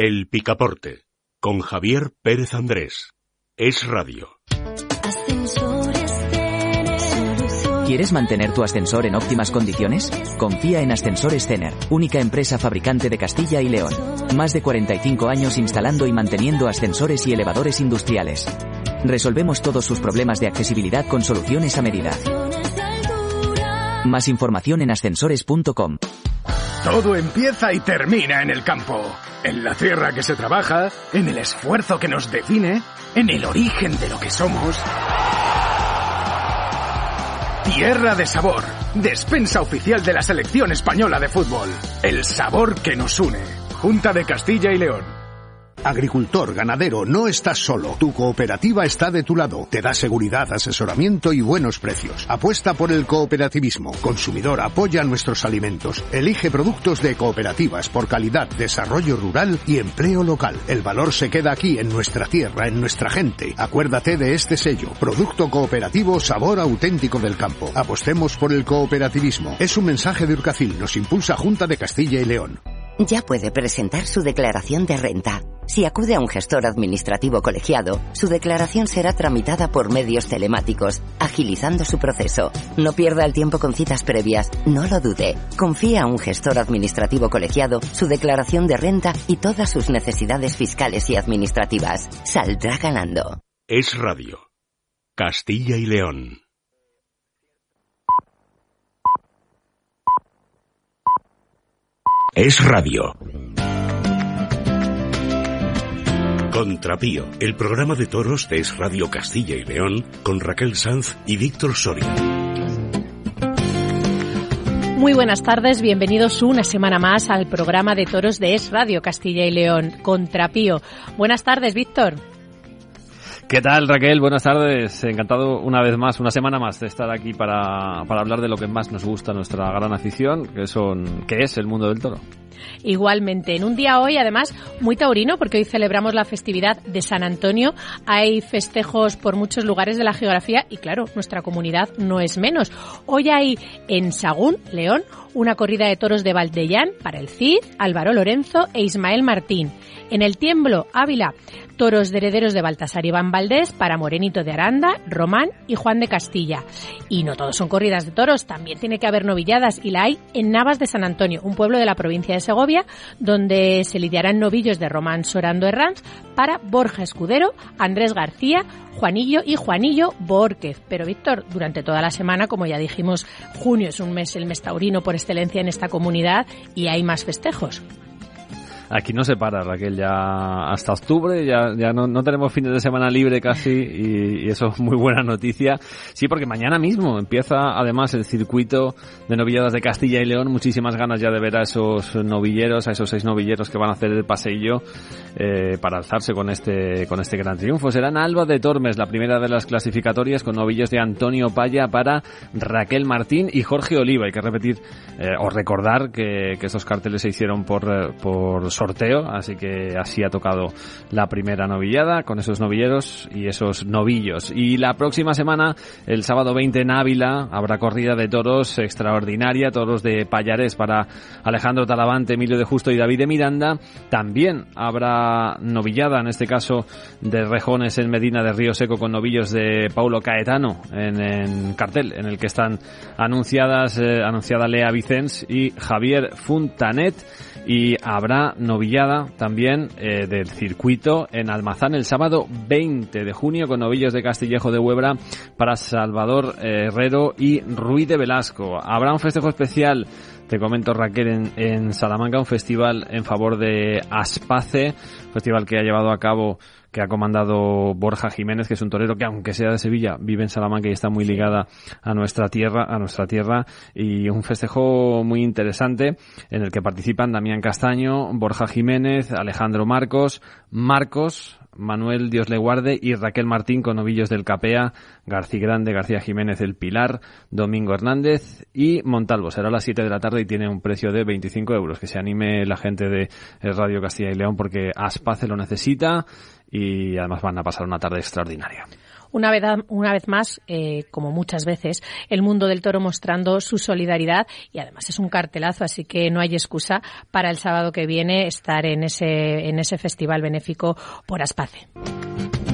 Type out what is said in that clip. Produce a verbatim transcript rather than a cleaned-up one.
El Picaporte, con Javier Pérez Andrés. Es Radio. ¿Quieres mantener tu ascensor en óptimas condiciones? Confía en Ascensores Cener, única empresa fabricante de Castilla y León. Más de cuarenta y cinco años instalando y manteniendo ascensores y elevadores industriales. Resolvemos todos sus problemas de accesibilidad con soluciones a medida. Más información en ascensores punto com. Todo empieza y termina en el campo, en la tierra que se trabaja, en el esfuerzo que nos define, en el origen de lo que somos. Tierra de Sabor, despensa oficial de la selección española de fútbol. El sabor que nos une. Junta de Castilla y León. Agricultor, ganadero, no estás solo. Tu cooperativa está de tu lado. Te da seguridad, asesoramiento y buenos precios. Apuesta por el cooperativismo. Consumidor, apoya nuestros alimentos. Elige productos de cooperativas por calidad, desarrollo rural y empleo local. El valor se queda aquí, en nuestra tierra, en nuestra gente. Acuérdate de este sello. Producto cooperativo, sabor auténtico del campo. Apostemos por el cooperativismo. Es un mensaje de Urcacil. Nos impulsa Junta de Castilla y León. Ya puede presentar su declaración de renta. Si acude a un gestor administrativo colegiado, su declaración será tramitada por medios telemáticos, agilizando su proceso. No pierda el tiempo con citas previas, no lo dude. Confíe a un gestor administrativo colegiado su declaración de renta y todas sus necesidades fiscales y administrativas. Saldrá ganando. Es Radio. Castilla y León. Es Radio. Contrapío, el programa de toros de Es Radio Castilla y León, con Raquel Sanz y Víctor Soria. Muy buenas tardes, bienvenidos una semana más al programa de toros de Es Radio Castilla y León, Contrapío. Buenas tardes, Víctor. ¿Qué tal, Raquel? Buenas tardes. Encantado una vez más, una semana más de estar aquí para, para hablar de lo que más nos gusta, nuestra gran afición, que son, que es el mundo del toro. Igualmente, en un día hoy, además, muy taurino, porque hoy celebramos la festividad de San Antonio. Hay festejos por muchos lugares de la geografía y, claro, nuestra comunidad no es menos. Hoy hay en Sagún, León, una corrida de toros de Valdellán para el Cid, Álvaro Lorenzo e Ismael Martín. En el Tiemblo, Ávila, toros de herederos de Baltasar Iván Valdés para Morenito de Aranda, Román y Juan de Castilla. Y no todos son corridas de toros, también tiene que haber novilladas y la hay en Navas de San Antonio, un pueblo de la provincia de Segovia, donde se lidiarán novillos de Román Sorando Herranz para Borja Escudero, Andrés García, Juanillo y Juanillo Bórquez. Pero, Víctor, durante toda la semana, como ya dijimos, junio es un mes, el mes taurino por excelencia en esta comunidad y hay más festejos. Aquí no se para, Raquel, ya hasta octubre, ya ya no, no tenemos fines de semana libre casi y, y eso es muy buena noticia. Sí, porque mañana mismo empieza además el circuito de novilladas de Castilla y León, muchísimas ganas ya de ver a esos novilleros, a esos seis novilleros que van a hacer el paseillo eh, para alzarse con este con este gran triunfo. Serán Alba de Tormes, la primera de las clasificatorias, con novillos de Antonio Paya para Raquel Martín y Jorge Oliva. Hay que repetir eh, o recordar que, que estos carteles se hicieron por, por sorteo, así que así ha tocado la primera novillada con esos novilleros y esos novillos. Y la próxima semana, el sábado veinte en Ávila, habrá corrida de toros extraordinaria, toros de Payarés para Alejandro Talavante, Emilio de Justo y David de Miranda. También habrá novillada, en este caso de rejones en Medina de Río Seco, con novillos de Paulo Caetano en, en cartel, en el que están anunciadas eh, anunciada Lea Vicens y Javier Funtanet. Y habrá novillada también eh, del circuito en Almazán el sábado veinte de junio, con novillos de Castillejo de Huebra para Salvador eh, Herrero y Ruiz de Velasco. Habrá un festejo especial, te comento, Raquel, en, en Salamanca, un festival en favor de Aspace, festival que ha llevado a cabo, que ha comandado Borja Jiménez, que es un torero que, aunque sea de Sevilla, vive en Salamanca y está muy ligada a nuestra tierra, a nuestra tierra, y un festejo muy interesante en el que participan Damián Castaño, Borja Jiménez, Alejandro Marcos, Marcos, Manuel Dios le guarde y Raquel Martín, con novillos del Capea, García Grande, García Jiménez el Pilar, Domingo Hernández y Montalvo. Será a las siete de la tarde y tiene un precio de veinticinco euros. Que se anime la gente de Radio Castilla y León, porque Aspace lo necesita y además van a pasar una tarde extraordinaria. Una vez, una vez más, eh, como muchas veces, el mundo del toro mostrando su solidaridad y además es un cartelazo, así que no hay excusa para el sábado que viene estar en ese, en ese festival benéfico por Aspace.